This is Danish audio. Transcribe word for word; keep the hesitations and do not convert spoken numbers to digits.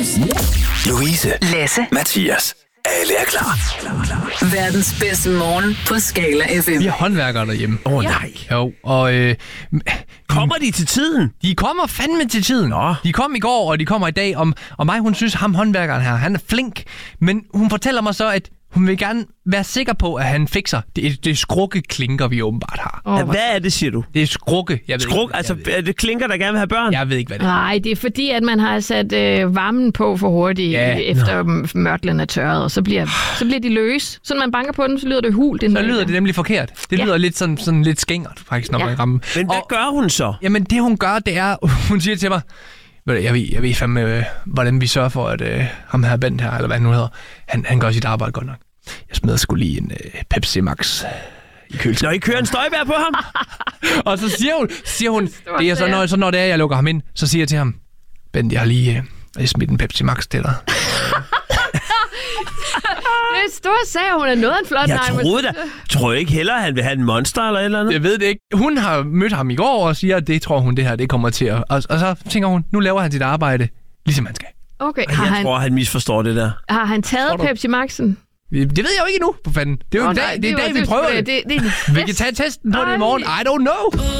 Louise, Lasse, Mathias. Alle er klar. verdens bedste morgen på Skala F M. Vi har håndværkere derhjemme. Åh oh, nej. Jo, og øh, Kommer de til tiden? de kommer fandme til tiden. Nå. De kom i går, og de kommer i dag. Om, og mig, hun synes, ham håndværkeren her, han er flink. Men hun fortæller mig så, at hun vil gerne være sikker på, at han fikser. Det er, det er skrukkeklinker, vi åbenbart har. Oh, Ja, hvad er det, siger du? Det er skrukke. Jeg ved Skruk, ikke, altså jeg ved, er det klinker, der gerne vil have børn? jeg ved ikke, hvad det er. Nej, det er fordi, at man har sat øh, varmen på for hurtigt, Ja. ja. efter no. mørtlen er tørret, og så bliver, så bliver de løse. Så når man banker på dem, så lyder det hult. Så lyder det nemlig forkert. Det Ja. lyder lidt sådan, sådan lidt skængert, faktisk, når Ja. man rammer. Men hvad Og- gør hun så? Jamen, det hun gør, det er, hun siger til mig, ved du, jeg ved, jeg ved fandme, øh, hvordan vi sørger for, at øh, ham her Bent her, eller hvad han nu hedder, han, han gør sit arbejde godt nok. Jeg smider sgu lige en øh, Pepsi Max i køleskabet. Når I kører en støjbær på ham? Og så siger hun, siger hun det er så når, så når det er, jeg lukker ham ind, så siger jeg til ham, Bent, jeg har lige øh, jeg smidt en Pepsi Max til dig. Det er en stor sag, hun er noget af en flot Jeg nej, troede da. Tror jeg ikke heller, at han vil have en monster eller et eller andet? Jeg ved det ikke. Hun har mødt ham i går og siger, at det tror hun, det her det kommer til at... Og, og så tænker hun, nu laver han sit arbejde, ligesom han skal. Okay, har Jeg han, tror, han misforstår det der. har han taget Tror du? Pepsi Max'en? Det ved jeg jo ikke endnu, for fanden. Det er jo Åh, en dag, nej, det er i var- dag, vi var- prøver det. det. det, det Vi kan tage testen på det i morgen. I don't know.